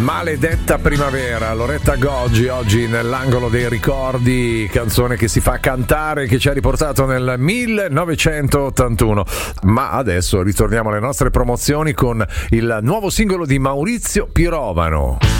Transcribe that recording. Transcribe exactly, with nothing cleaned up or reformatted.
Maledetta primavera, Loretta Goggi oggi nell'angolo dei ricordi, canzone che si fa cantare, che ci ha riportato nel millenovecentottantuno. Ma adesso ritorniamo alle nostre promozioni con il nuovo singolo di Maurizio Pirovano.